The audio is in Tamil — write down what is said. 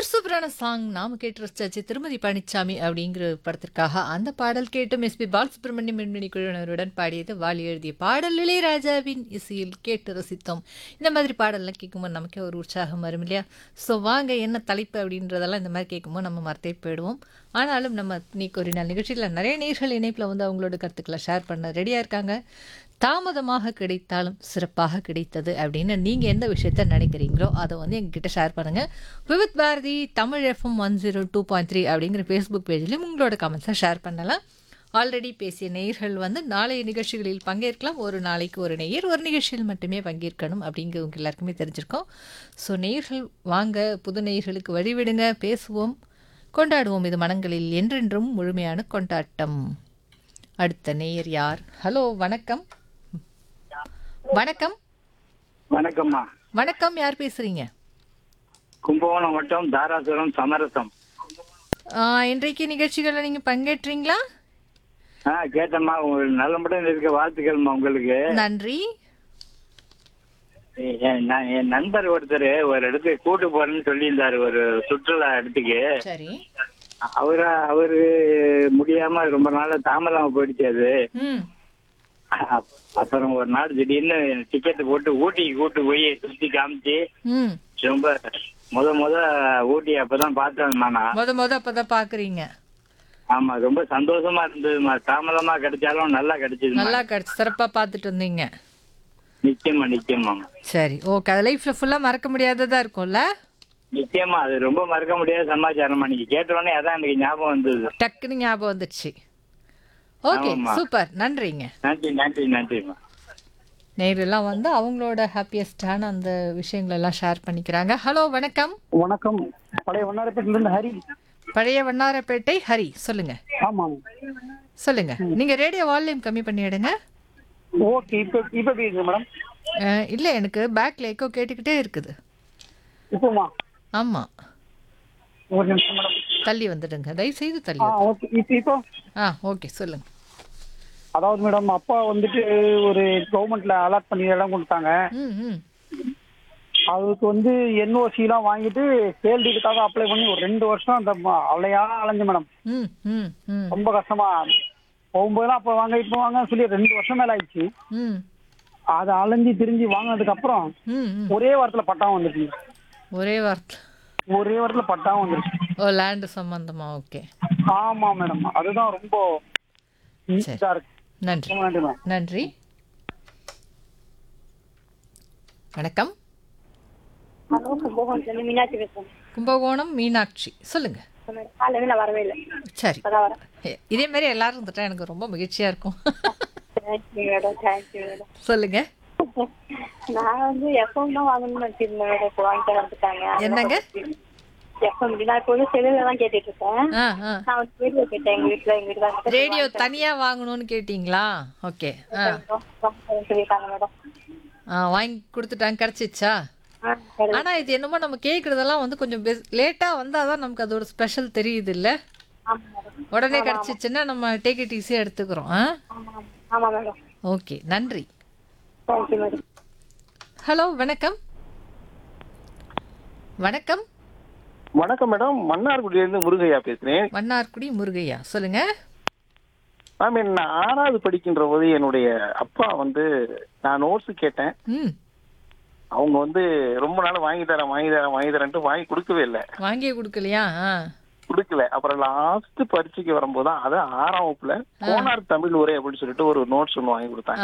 சூப்பர் சூப்பரான சாங் நாம கேட்டு ரசிச்சாச்சு. திருமதி பழனிச்சாமி அப்படிங்கிற படத்திற்காக அந்த பாடல் கேட்டும் எஸ்பி பாலசுப்ரமணியம் மின்மினி குழுவினருடன் பாடியது வாலி எழுதிய பாடல் இளையராஜாவின் இசையில் கேட்டு ரசித்தோம். இந்த மாதிரி பாடல்லாம் கேட்கும்போது நமக்கே ஒரு உற்சாகம் வரும் இல்லையா? ஸோ வாங்க என்ன தலைப்பு அப்படின்றதெல்லாம் இந்த மாதிரி கேட்கும்போது நம்ம மறந்தே போயிடுவோம். ஆனாலும் நம்ம இன்னைக்கு ஒரு நாள் நிகழ்ச்சியில் நிறைய நேர்கள் இணைப்பில் வந்து அவங்களோட கருத்துக்களை ஷேர் பண்ண ரெடியாக இருக்காங்க. தாமதமாக கிடைத்தாலும் சிறப்பாக கிடைத்தது அப்படின்னு நீங்கள் எந்த விஷயத்த நினைக்கிறீங்களோ அதை வந்து எங்ககிட்ட ஷேர் பண்ணுங்கள். விவித் பாரதி தமிழ் எஃப்எம் 102.3 அப்படிங்கிற ஃபேஸ்புக் பேஜ்லேயும் உங்களோட கமெண்ட்ஸை ஷேர் பண்ணலாம். ஆல்ரெடி பேசிய நேயர்கள் வந்து நாளைய நிகழ்ச்சிகளில் பங்கேற்கலாம். ஒரு நாளைக்கு ஒரு நேயர் ஒரு நிகழ்ச்சியில் மட்டுமே பங்கேற்கணும் அப்படிங்கிறது உங்களுக்கு எல்லாருக்குமே தெரிஞ்சிருக்கோம். ஸோ நேயர்கள் வாங்க, புது நேயர்களுக்கு வழிவிடுங்க, பேசுவோம், கொண்டாடுவோம். இது மனங்களில் என்றென்றும் முழுமையான கொண்டாட்டம். அடுத்த நேயர் யார்? ஹலோ, வணக்கம். வணக்கம். வணக்கம்மா. வணக்கம், யார் பேசுறீங்க? கும்பகோணம் வட்டம் தாராசுரம் சமரசம். இன்றைக்கு நிகழ்ச்சிகளில் நீங்கள் பங்கேற்றீங்களா? கேட்டம்மா. உங்களுக்கு நல்லபடியாக இருக்க வாழ்த்துக்கள்மா. உங்களுக்கு நன்றி. என் நண்பர் ஒருத்தர் ஒரு இடத்துக்கு கூட்டு போறேன்னு சொல்லியிருந்தாரு, ஒரு சுற்றுலா இடத்துக்கு. சரி. அவரு முடியாம ரொம்ப நாளா தாமதமா போயிடுச்சு அது. அப்புறம் ஒரு நாள் திடீர்னு டிக்கெட் போட்டு ஊட்டிக்கு கூட்டு போய் சுத்தி காமிச்சு ரொம்ப முத ஊட்டி அப்பதான் பார்த்தேன் நானா. அப்பதான் பாக்குறீங்க. ஆமா, ரொம்ப சந்தோஷமா இருந்ததுமா. தாமதமா கிடைச்சாலும் நல்லா கிடைச்சது. நல்லா கிடைச்சு சிறப்பா பார்த்துட்டு வந்தீங்க. நிச்சயமா நிச்சயமா. சரி, ஓகே. அது லைஃப்ல ஃபுல்லா மறக்க முடியாததா இருக்கும்ல? நிச்சயமா, அது ரொம்ப மறக்க முடியாத சமாச்சாரமா. நீங்க கேட்டோடனே அதான் எனக்கு ஞாபகம் வந்தது. டக்குன்னு ஞாபகம் வந்துடுச்சு. ஓகே, சூப்பர், நன்றிங்க. நன்றி நன்றி நன்றிமா. நேரெல்லாம் வந்து அவங்களோட ஹாப்பியஸ்டான அந்த விஷயங்கள் எல்லாம் ஷேர் பண்ணிக்கிறாங்க. ஹலோ, வணக்கம். வணக்கம். பழைய வண்ணாரப்பேட்டிலிருந்து ஹரி. பழைய வண்ணாரப்பேட்டை ஹரி, சொல்லுங்க. ஆமாம், சொல்லுங்க. நீங்க ரேடியோ வால்யூம் கம்மி பண்ணிடுங்க. ஓகே. இப்ப பேசுங்க மேடம். இல்ல, எனக்கு பேக்ல எக்கோ கேட்டுக்கிட்டே இருக்குது. இப்போமா? ஆமா, ஒரு நிமிஷம் மேடம். தள்ளி வந்துடுங்க, தயவு செய்து தள்ளி. ஓகே. இப்போ ஓகே, சொல்லுங்க. அதாவது மேடம், அப்பா வந்துட்டு ஒரு கவர்மெண்ட்ல அலாட் பண்ணி இடம் கொடுத்தாங்க. அதுக்கு வந்து என்ஓசி எல்லாம் வாங்கிட்டு சேல்டிக்காக அப்ளை பண்ணி ஒரு 2 வருஷம் அந்த அவளையா அலைஞ்சு மேடம். ரொம்ப கஷ்டமா போகும்போதெல்லாம் அப்ப வாங்க இப்ப வாங்க சொல்லி 2 வருஷம் மேல ஆயிடுச்சு. அதை அலைஞ்சி திரிஞ்சு வாங்கினதுக்கு அப்புறம் ஒரே வாரத்துல பட்டாவும் வந்துருச்சு. ஒரே வாரத்துல பட்டாவும் வந்துருச்சு. ஓ, லேண்ட் சம்பந்தமா? ஓகே. ஆமா மேடம், அதுதான் ரொம்ப இருக்கு. நன்றி நன்றி. வணக்கம். ஹலோ, கும்பகோணம் மீனாட்சி பேசுறேன். கும்பகோணம் மீனாட்சி, சொல்லுங்க. காலையில வரவே இல்லை. சரி, இதே மாதிரி எல்லாரும் இருந்துட்டா எனக்கு ரொம்ப மகிழ்ச்சியா இருக்கும். சொல்லுங்க. நான் வந்து எஃப்எம் தான் வாங்கணும்னு வச்சிருந்தேன் மேடம். இப்போ வாங்கிட்டு வந்துட்டாங்க. என்னங்க? எஃப்எம் நான் இப்போ வந்து செல்லுல தான் கேட்டுட்டு இருக்கேன். நான் வந்து ரேடியோ கேட்டேன் எங்க வீட்டுல. ரேடியோ தனியா வாங்கணும்னு கேட்டீங்களா? ஓகே. சொல்லிட்டாங்க மேடம். வாங்கி கொடுத்துட்டாங்க, கிடைச்சிச்சா? ஆனா இது என்னமோ நம்ம கேக்குறதெல்லாம் வந்து கொஞ்சம் லேட்டா வந்தாதான் நமக்கு அதோட ஸ்பெஷல் தெரியுது இல்ல? உடனே கிடைச்சிச்சுன்னா நம்ம டேக் இட் ஈஸியா எடுத்துக்கிறோம். ஆமா மேடம். ஓகே, நன்றி. Thank you madam. ஹலோ, வணக்கம். வணக்கம். வணக்கம் மேடம், மன்னார்குடியிலிருந்து முருகையா பேசுறேன். மன்னார்குடி முருகையா, சொல்லுங்க. மேம், நான் 6வது படிக்கின்ற போது என்னுடைய அப்பா வந்து நான் நோட்ஸ் கேட்டேன். அவங்க வந்து ரொம்ப நாள் வாங்கி தரேன்ட்டு வாங்கி கொடுக்கவே இல்லை. வாங்கியே கொடுக்கலையா? கொடுக்கல. அப்புறம் லாஸ்ட் பரீட்சைக்கு வரும்போது தான், அது 6ஆம் வகுப்புல கோனார் தமிழ் உரை அப்படின்னு சொல்லிட்டு ஒரு நோட்ஸ் ஒன்று வாங்கி கொடுத்தாங்க.